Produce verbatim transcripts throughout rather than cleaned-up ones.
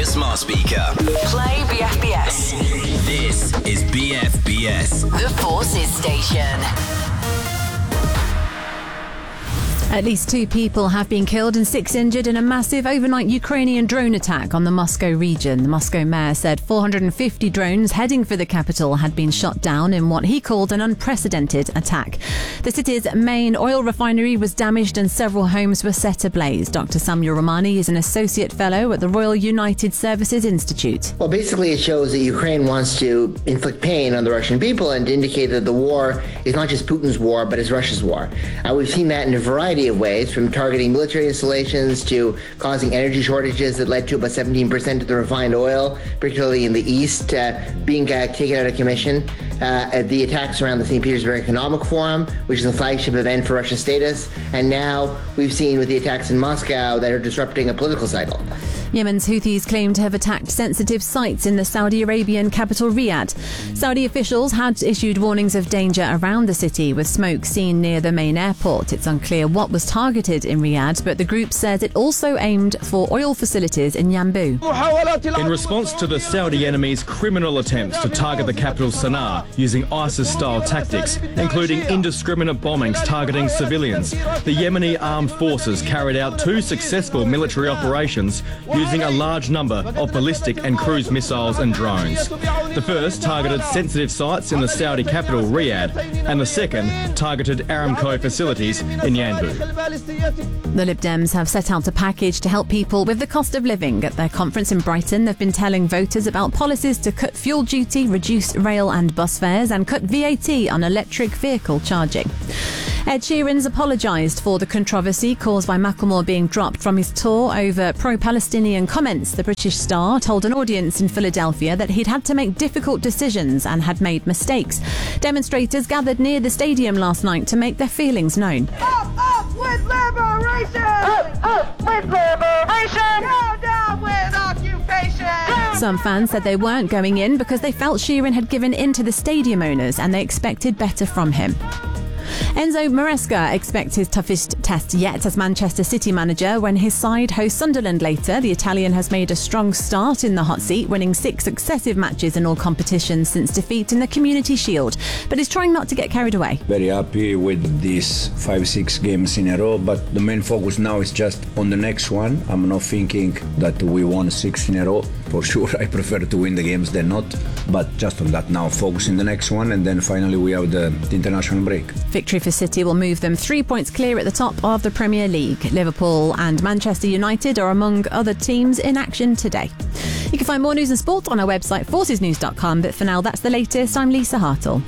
smart speaker. Play B F B S. This is B F B S. The Forces Station. At least two people have been killed and six injured in a massive overnight Ukrainian drone attack on the Moscow region. The Moscow mayor said four hundred fifty drones heading for the capital had been shot down in what he called an unprecedented attack. The city's main oil refinery was damaged and several homes were set ablaze. Doctor Samuel Romani is an associate fellow at the Royal United Services Institute. Well, basically it shows that Ukraine wants to inflict pain on the Russian people and to indicate that the war is not just Putin's war, but it's Russia's war. Uh, we've seen that in a variety of ways, from targeting military installations to causing energy shortages that led to about seventeen percent of the refined oil, particularly in the east, uh, being uh, taken out of commission. Uh, at the attacks around the Saint Petersburg Economic Forum, which is a flagship event for Russia's status, and now we've seen with the attacks in Moscow that are disrupting a political cycle. Yemen's Houthis claim to have attacked sensitive sites in the Saudi Arabian capital Riyadh. Saudi officials had issued warnings of danger around the city, with smoke seen near the main airport. It's unclear what was targeted in Riyadh, but the group says it also aimed for oil facilities in Yanbu. In response to the Saudi enemy's criminal attempts to target the capital Sana'a using ISIS-style tactics, including indiscriminate bombings targeting civilians, the Yemeni armed forces carried out two successful military operations using a large number of ballistic and cruise missiles and drones. The first targeted sensitive sites in the Saudi capital, Riyadh, and the second targeted Aramco facilities in Yanbu. The Lib Dems have set out a package to help people with the cost of living. At their conference in Brighton, they've been telling voters about policies to cut fuel duty, reduce rail and bus fares, and cut V A T on electric vehicle charging. Ed Sheeran's apologised for the controversy caused by Macklemore being dropped from his tour over pro-Palestinian comments. The British star told an audience in Philadelphia that he'd had to make difficult decisions and had made mistakes. Demonstrators gathered near the stadium last night to make their feelings known. Up, up with liberation! Up, up with liberation! Down, down with occupation! Some fans said they weren't going in because they felt Sheeran had given in to the stadium owners and they expected better from him. Enzo Maresca expects his toughest test yet as Manchester City manager when his side hosts Sunderland later. The Italian has made a strong start in the hot seat, winning six successive matches in all competitions since defeat in the Community Shield, but is trying not to get carried away. Very happy with these five, six games in a row, but the main focus now is just on the next one. I'm not thinking that we won six in a row. For sure, I prefer to win the games than not, but just on that now, focus in the next one, and then finally we have the, the international break. Victory for City will move them three points clear at the top of the Premier League. Liverpool and Manchester United are among other teams in action today. You can find more news and sport on our website, forces news dot com, but for now, that's the latest. I'm Lisa Hartle.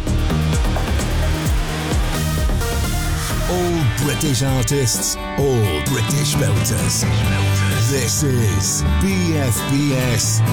All British artists, all British belters. This is B F B S